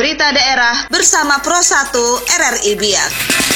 Berita Daerah bersama Pro 1 RRI Biak.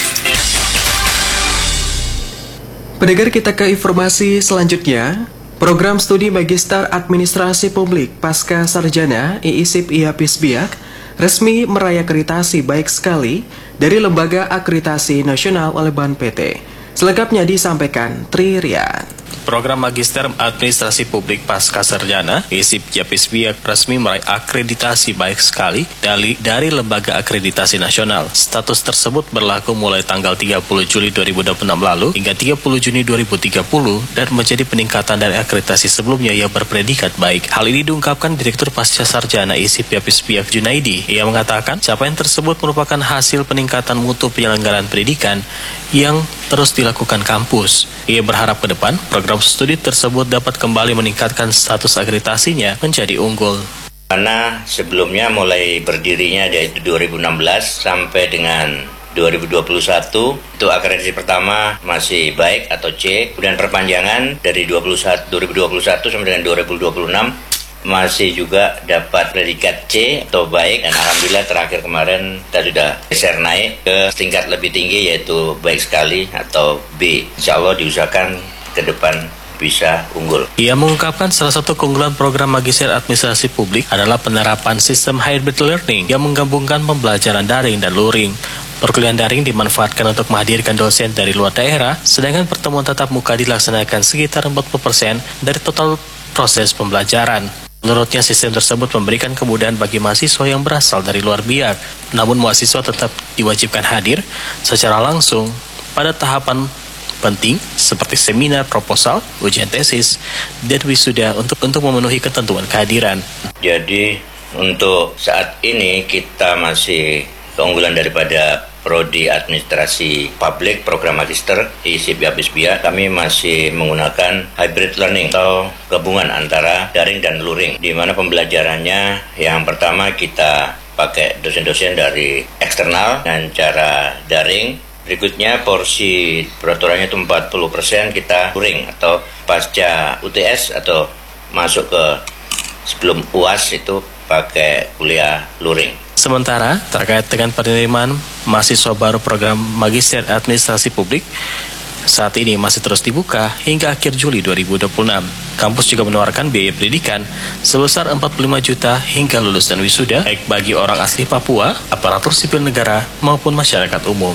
Pendengar, kita ke informasi selanjutnya. Program Studi Magister Administrasi Publik Pasca Sarjana IISIP IAPIS Biak resmi meraih akreditasi baik sekali dari Lembaga Akreditasi Nasional oleh BAN PT. Selengkapnya disampaikan Tri Rian. Program Magister Administrasi Publik Pasca Sarjana IISIP IAPIS Biak resmi meraih akreditasi baik sekali dari Lembaga Akreditasi Nasional. Status tersebut berlaku mulai tanggal 30 Juli 2026 lalu hingga 30 Juni 2030 dan menjadi peningkatan dari akreditasi sebelumnya yang berpredikat baik. Hal ini diungkapkan Direktur Pasca Sarjana IISIP IAPIS Biak Junaidi. Ia mengatakan capaian tersebut merupakan hasil peningkatan mutu penyelenggaraan pendidikan yang terus dilakukan kampus. Ia berharap ke depan program studi tersebut dapat kembali meningkatkan status akreditasinya menjadi unggul. Karena sebelumnya mulai berdirinya yaitu 2016 sampai dengan 2021 itu akreditasi pertama masih baik atau C, kemudian perpanjangan dari 2021 sampai dengan 2026 masih juga dapat predikat C atau baik, dan alhamdulillah terakhir kemarin kita sudah geser naik ke tingkat lebih tinggi yaitu baik sekali atau B. Insya Allah diusahakan ke depan bisa unggul. Ia mengungkapkan salah satu keunggulan program Magister Administrasi Publik adalah penerapan sistem hybrid learning yang menggabungkan pembelajaran daring dan luring. Perkuliahan daring dimanfaatkan untuk menghadirkan dosen dari luar daerah, sedangkan pertemuan tatap muka dilaksanakan sekitar 40% dari total proses pembelajaran. Menurutnya, sistem tersebut memberikan kemudahan bagi mahasiswa yang berasal dari luar Biak. Namun, mahasiswa tetap diwajibkan hadir secara langsung pada tahapan penting seperti seminar, proposal, ujian tesis, dan wisuda untuk memenuhi ketentuan kehadiran. Jadi, untuk saat ini kita masih keunggulan daripada Prodi Administrasi Publik Program Magister IISIP IAPIS Biak, kami masih menggunakan hybrid learning atau gabungan antara daring dan luring, di mana pembelajarannya yang pertama kita pakai dosen-dosen dari eksternal dengan cara daring. Berikutnya porsi peraturannya itu 40% kita luring atau pasca UTS atau masuk ke sebelum UAS itu pakai kuliah luring. Sementara terkait dengan penerimaan mahasiswa baru program Magister Administrasi Publik, saat ini masih terus dibuka hingga akhir Juli 2026. Kampus juga menawarkan biaya pendidikan sebesar 45 juta hingga lulus dan wisuda, baik bagi orang asli Papua, aparatur sipil negara, maupun masyarakat umum.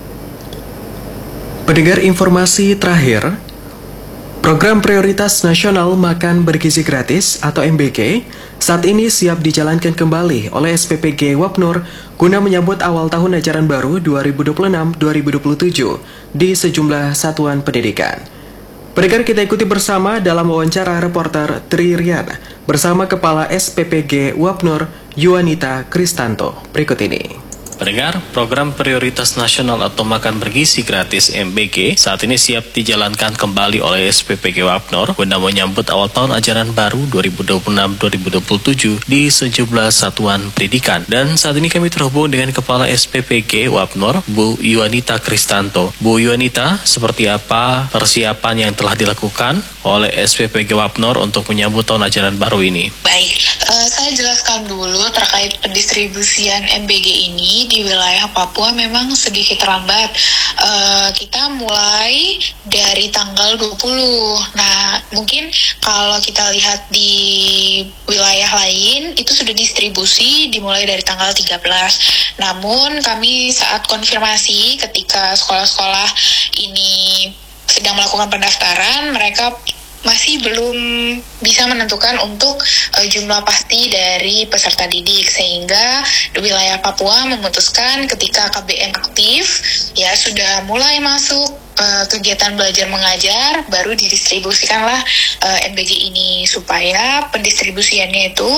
Pendengar, informasi terakhir, Program Prioritas Nasional Makan Bergizi Gratis atau MBG saat ini siap dijalankan kembali oleh SPPG Wapnur guna menyambut awal tahun ajaran baru 2026-2027 di sejumlah satuan pendidikan. Pendengar, kita ikuti bersama dalam wawancara reporter Tri Rian bersama Kepala SPPG Wapnur Yuanita Kristanto berikut ini. Pendengar, program prioritas nasional atau makan bergizi gratis MBG saat ini siap dijalankan kembali oleh SPPG Wapnor guna menyambut awal tahun ajaran baru 2026-2027 di sejumlah satuan pendidikan. Dan saat ini kami terhubung dengan Kepala SPPG Wapnor, Bu Yuanita Kristanto. Bu Yuanita, seperti apa persiapan yang telah dilakukan oleh SPPG Wapnor untuk menyambut tahun ajaran baru ini? Baik, saya jelaskan dulu terkait pendistribusian MBG ini di wilayah Papua memang sedikit lambat. Kita mulai dari tanggal 20. Nah, mungkin kalau kita lihat di wilayah lain itu sudah distribusi dimulai dari tanggal 13. Namun kami saat konfirmasi ketika sekolah-sekolah ini sedang melakukan pendaftaran, mereka masih belum bisa menentukan untuk jumlah pasti dari peserta didik, sehingga wilayah Papua memutuskan ketika KBM aktif ya sudah mulai masuk kegiatan belajar mengajar, baru didistribusikanlah MBG ini supaya pendistribusiannya itu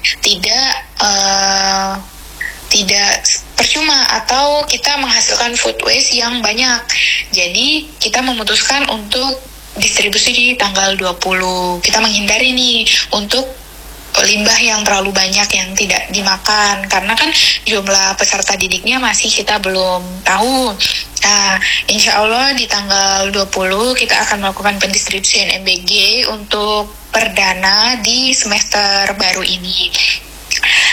tidak percuma atau kita menghasilkan food waste yang banyak. Jadi kita memutuskan untuk distribusi di tanggal 20. Kita menghindari nih untuk limbah yang terlalu banyak yang tidak dimakan, karena kan jumlah peserta didiknya masih kita belum tahu. Nah, insya Allah di tanggal 20 kita akan melakukan pendistribusian MBG untuk perdana di semester baru ini.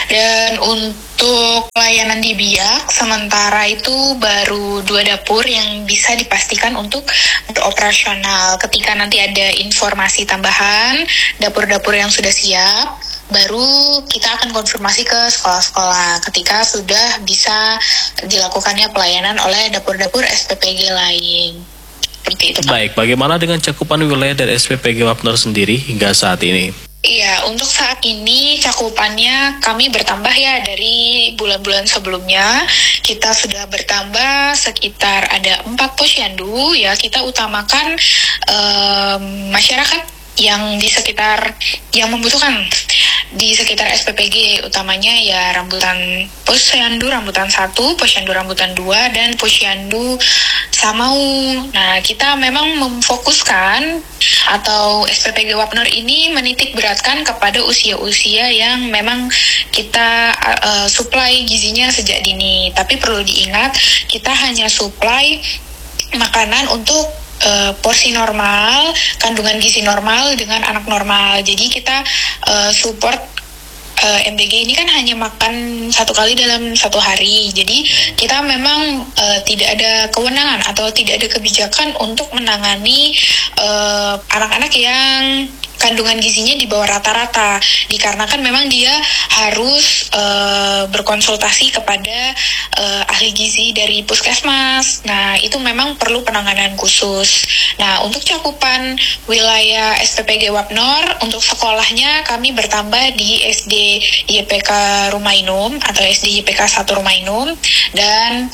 Dan untuk pelayanan di BIAK, sementara itu baru 2 dapur yang bisa dipastikan untuk beroperasional. Ketika nanti ada informasi tambahan, dapur-dapur yang sudah siap, baru kita akan konfirmasi ke sekolah-sekolah ketika sudah bisa dilakukannya pelayanan oleh dapur-dapur SPPG lain. Seperti itu, Pak. Baik, bagaimana dengan cakupan wilayah dari SPPG Wapnor sendiri hingga saat ini? Iya, untuk saat ini cakupannya kami bertambah ya dari bulan-bulan sebelumnya. Kita sudah bertambah sekitar ada 4 posyandu ya. Kita utamakan masyarakat yang di sekitar yang membutuhkan di sekitar SPPG, utamanya ya posyandu rambutan 1, posyandu rambutan 2, dan posyandu Samau. Nah, kita memang memfokuskan atau SPPG Wapnor ini menitik beratkan kepada usia-usia yang memang kita supply gizinya sejak dini. Tapi perlu diingat, kita hanya supply makanan untuk porsi normal, kandungan gizi normal dengan anak normal. Jadi kita support MBG ini kan hanya makan 1 kali dalam 1 hari. Jadi kita memang tidak ada kewenangan atau tidak ada kebijakan untuk menangani anak-anak yang kandungan gizinya di bawah rata-rata, dikarenakan memang dia harus berkonsultasi kepada ahli gizi dari puskesmas. Nah, itu memang perlu penanganan khusus. Nah, untuk cakupan wilayah SPPG Wapnor, untuk sekolahnya kami bertambah di SD YPK Rumainum atau SD YPK 1 Rumainum, dan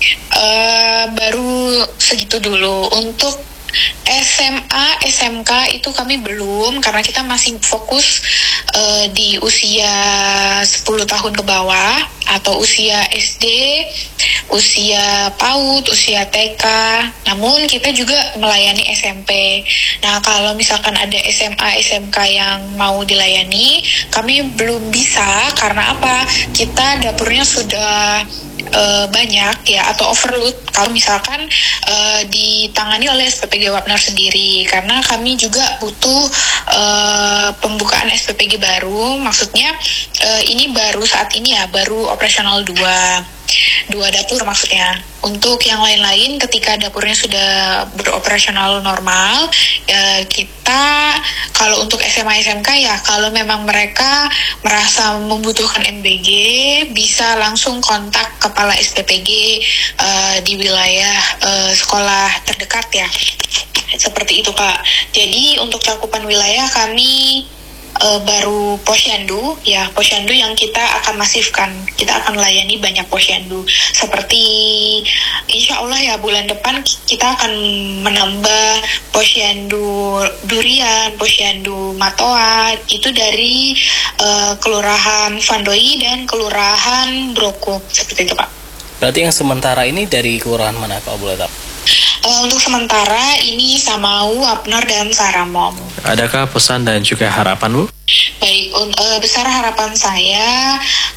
baru segitu dulu. Untuk SMA, SMK itu kami belum, karena kita masih fokus di usia 10 tahun ke bawah atau usia SD, usia PAUD, usia TK. Namun kita juga melayani SMP. Nah, kalau misalkan ada SMA, SMK yang mau dilayani, kami belum bisa. Karena apa? Kita dapurnya sudah banyak ya, atau overload kalau misalkan ditangani oleh SPPG Wapnor sendiri, karena kami juga butuh pembukaan SPPG baru. Maksudnya ini baru saat ini ya, baru operasional 2 dapur maksudnya. Untuk yang lain-lain ketika dapurnya sudah beroperasional normal, kita kalau untuk SMA SMK ya, kalau memang mereka merasa membutuhkan MBG, bisa langsung kontak kepala SPPG di wilayah sekolah terdekat ya. Seperti itu, Kak. Jadi untuk cakupan wilayah kami baru posyandu ya, posyandu yang kita akan masifkan. Kita akan layani banyak posyandu, seperti insya Allah ya bulan depan kita akan menambah posyandu Durian, posyandu Matoa, itu dari Kelurahan Vandoi dan Kelurahan Brokup, seperti itu, Pak. Berarti yang sementara ini dari kelurahan mana, Pak, boleh tahu? Untuk sementara ini Samau, Wapnor, dan Saramom. Adakah pesan dan juga harapan, Bu? Baik, besar harapan saya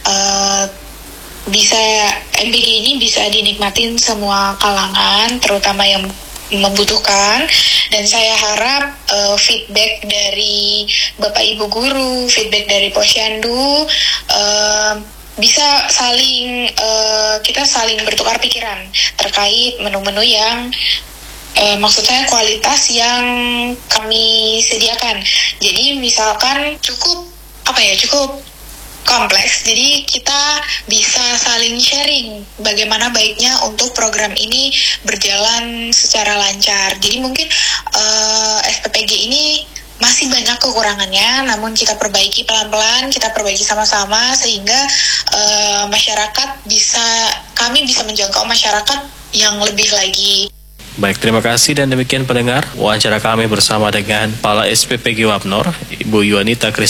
bisa MBG ini bisa dinikmatin semua kalangan, terutama yang membutuhkan. Dan saya harap feedback dari Bapak Ibu guru, feedback dari posyandu, bisa kita saling bertukar pikiran terkait menu-menu yang maksud saya kualitas yang kami sediakan. Jadi misalkan cukup kompleks, jadi kita bisa saling sharing bagaimana baiknya untuk program ini berjalan secara lancar. Jadi mungkin SPPG ini masih banyak kekurangannya, namun kita perbaiki pelan-pelan, kita perbaiki sama-sama sehingga kami bisa menjangkau masyarakat yang lebih lagi. Baik, terima kasih dan demikian pendengar wawancara kami bersama dengan Kepala SPPG Wapnor, Ibu Yuanita